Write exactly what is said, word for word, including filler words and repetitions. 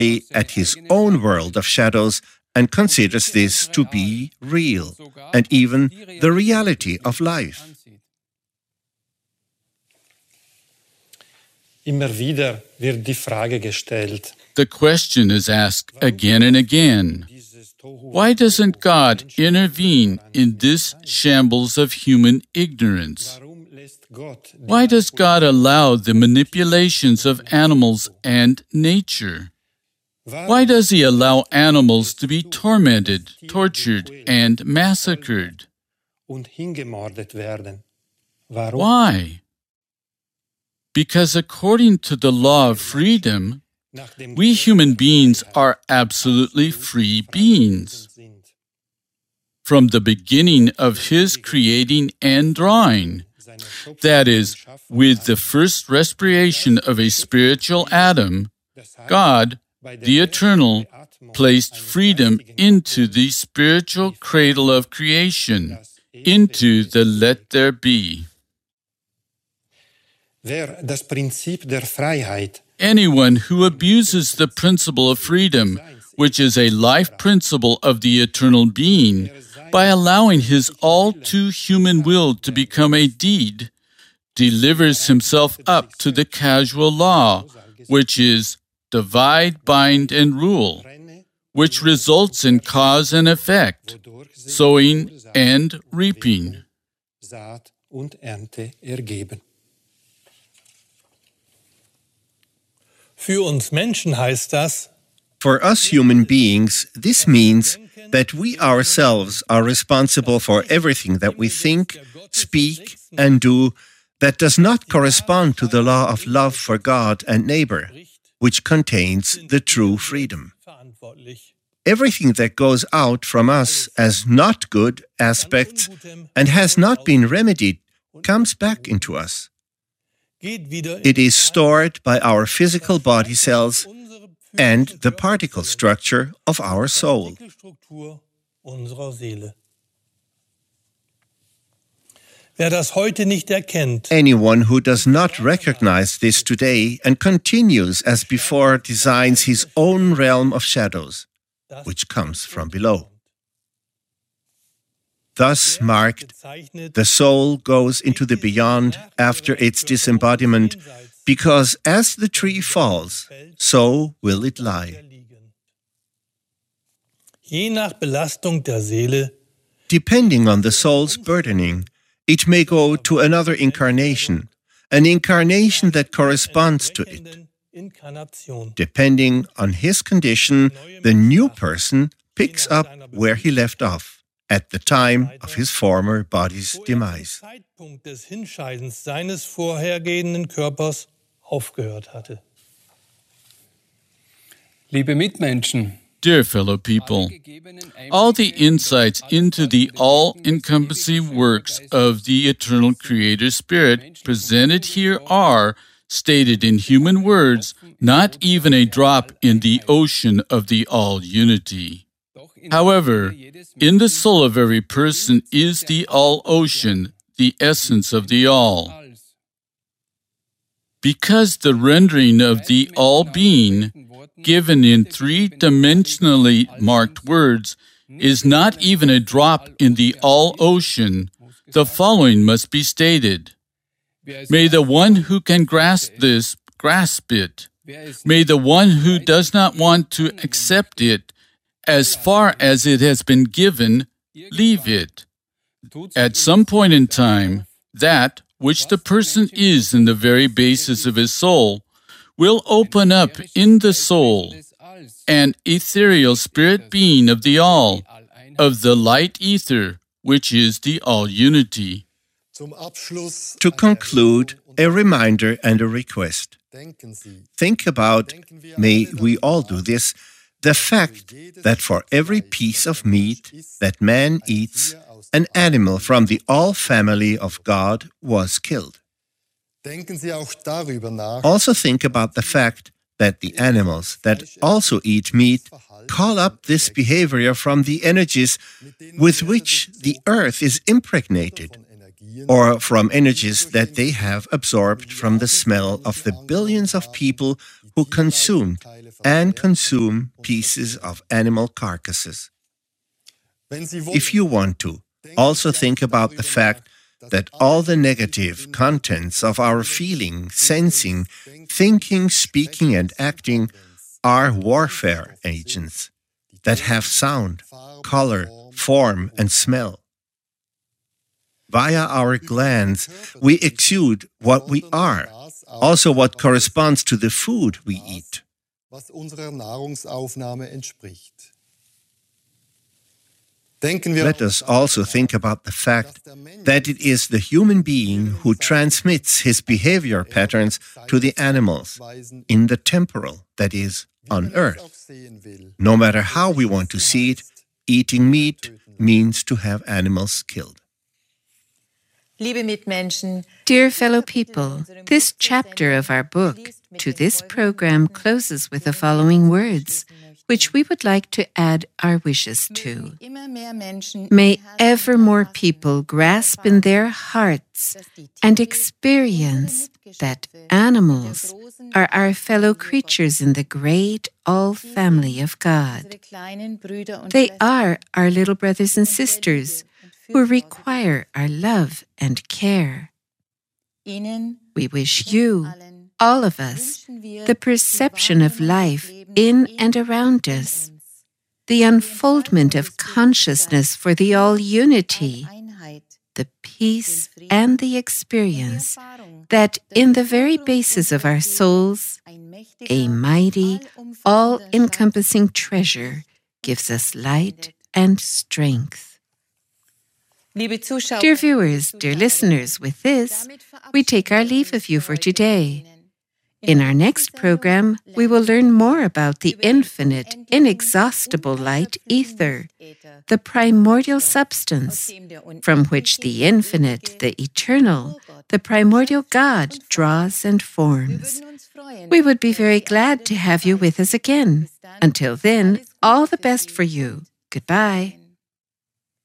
at his own world of shadows and considers this to be real and even the reality of life. Immer wieder wird die Frage gestellt. The question is asked again and again. Why doesn't God intervene in this shambles of human ignorance? Why does God allow the manipulations of animals and nature? Why does He allow animals to be tormented, tortured, and massacred? Why? Because according to the law of freedom, we human beings are absolutely free beings. From the beginning of His creating and drawing, that is, with the first respiration of a spiritual atom, God, the Eternal, placed freedom into the spiritual cradle of creation, into the Let There Be. Anyone who abuses the principle of freedom, which is a life principle of the eternal being, by allowing his all-too-human will to become a deed, delivers himself up to the casual law, which is divide, bind, and rule, which results in cause and effect, sowing and reaping. Für uns Menschen heißt das, for us human beings, this means that we ourselves are responsible for everything that we think, speak, and do that does not correspond to the law of love for God and neighbor, which contains the true freedom. Everything that goes out from us as not good aspects and has not been remedied comes back into us. It is stored by our physical body cells and the particle structure of our soul. Anyone who does not recognize this today and continues as before designs his own realm of shadows, which comes from below. Thus marked, the soul goes into the beyond after its disembodiment, because as the tree falls, so will it lie. Depending on the soul's burdening, it may go to another incarnation, an incarnation that corresponds to it. Depending on his condition, the new person picks up where he left off at the time of his former body's demise. Liebe Mitmenschen, dear fellow people, all the insights into the all-encompassing works of the eternal Creator Spirit presented here are stated in human words, not even a drop in the ocean of the all-unity. However, in the soul of every person is the all-ocean, the essence of the all. Because the rendering of the all-being, given in three-dimensionally marked words, is not even a drop in the all-ocean, the following must be stated. May the one who can grasp this grasp it. May the one who does not want to accept it, as far as it has been given, leave it. At some point in time, that which the person is in the very basis of his soul will open up in the soul, an ethereal spirit being of the all, of the light ether, which is the all-unity. To conclude, a reminder and a request. Think about, may we all do this, the fact that for every piece of meat that man eats, an animal from the all family of God was killed. Also think about the fact that the animals that also eat meat call up this behavior from the energies with which the earth is impregnated, or from energies that they have absorbed from the smell of the billions of people who consumed and consume pieces of animal carcasses. If you want to, also think about the fact that all the negative contents of our feeling, sensing, thinking, speaking, and acting are warfare agents that have sound, color, form, and smell. Via our glands, we exude what we are, also what corresponds to the food we eat. Let us also think about the fact that it is the human being who transmits his behavior patterns to the animals in the temporal, that is, on earth. No matter how we want to see it, eating meat means to have animals killed. Dear fellow people, this chapter of our book to this program closes with the following words, which we would like to add our wishes to. May ever more people grasp in their hearts and experience that animals are our fellow creatures in the great all-family of God. They are our little brothers and sisters who require our love and care. We wish you, all of us, the perception of life in and around us, the unfoldment of consciousness for the all-unity, the peace and the experience that in the very basis of our souls, a mighty, all-encompassing treasure gives us light and strength. Dear viewers, dear listeners, with this, we take our leave of you for today. In our next program, we will learn more about the infinite, inexhaustible light ether, the primordial substance, from which the infinite, the eternal, the primordial God draws and forms. We would be very glad to have you with us again. Until then, all the best for you. Goodbye.